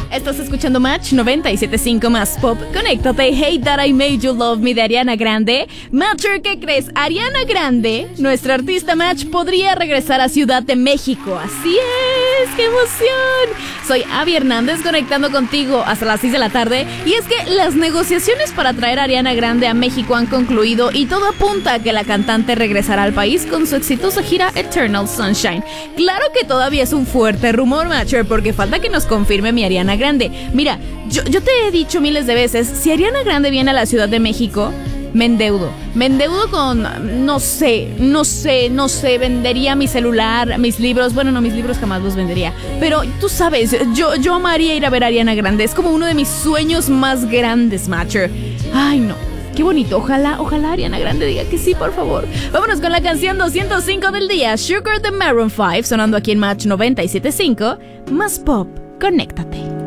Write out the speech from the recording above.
Estás escuchando Match 97.5 más pop. Conéctate. Hey That I Made You Love Me de Ariana Grande. Matcher, ¿qué crees? Ariana Grande, nuestra artista Match, podría regresar a Ciudad de México. Así es, ¡qué emoción! Soy Abby Hernández conectando contigo hasta las 6 de la tarde. Y es que las negociaciones para traer a Ariana Grande a México han concluido y todo apunta a que la cantante regresará al país con su exitosa gira Eternal Sunshine. Claro que todavía es un fuerte rumor, Matcher, porque falta que nos confirme mi Ariana Grande. Mira, yo te he dicho miles de veces, si Ariana Grande viene a la Ciudad de México, me endeudo con, no sé, vendería mi celular, mis libros. Bueno, no, mis libros jamás los vendería, pero tú sabes, yo amaría ir a ver a Ariana Grande. Es como uno de mis sueños más grandes, Matcher. Ay, no, qué bonito. Ojalá Ariana Grande diga que sí, por favor. Vámonos con la canción 205 del día, Sugar de Maroon 5, sonando aquí en Match 97.5 más pop. Conéctate.